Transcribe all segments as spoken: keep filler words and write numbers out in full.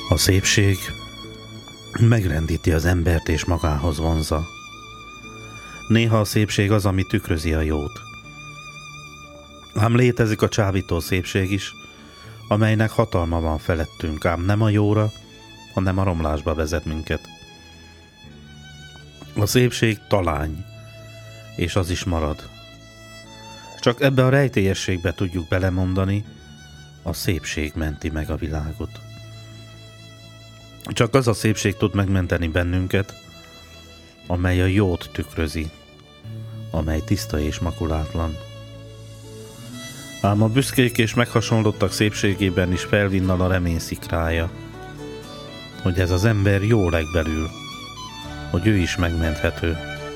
A szépség megrendíti az embert és magához vonzza. Néha a szépség az, ami tükrözi a jót. Ám létezik a csábító szépség is, amelynek hatalma van felettünk, ám nem a jóra, hanem a romlásba vezet minket. A szépség talány, és az is marad. Csak ebbe a rejtélyességbe tudjuk belemondani, a szépség menti meg a világot. Csak az a szépség tud megmenteni bennünket, amely a jót tükrözi, amely tiszta és makulátlan. Ám a büszkék és meghasonlottak szépségében is felvinnal a remény szikrája, hogy ez az ember jó legbelül, hogy ő is megmenthető.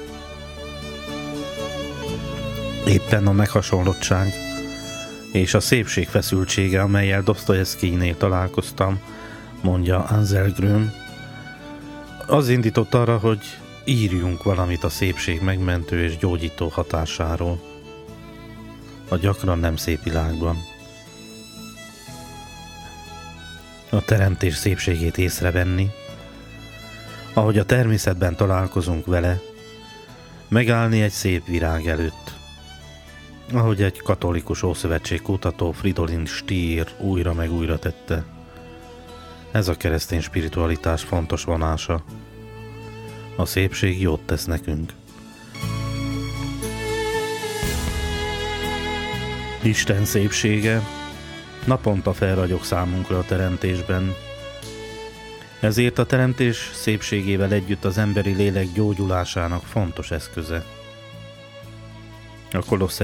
Éppen a meghasonlottság és a szépség feszültsége, amellyel Dosztojevszkijnél találkoztam, mondja Anselm, az indított arra, hogy írjunk valamit a szépség megmentő és gyógyító hatásáról a gyakran nem szép világban. A teremtés szépségét észrevenni, ahogy a természetben találkozunk vele, megállni egy szép virág előtt, ahogy egy katolikus ószövetség kutató Fridolin Stier újra meg újra tette. Ez a keresztény spiritualitás fontos vonása. A szépség jót tesz nekünk. Isten szépsége naponta felragyog számunkra a teremtésben. Ezért a teremtés szépségével együtt az emberi lélek gyógyulásának fontos eszköze. A Kolosszai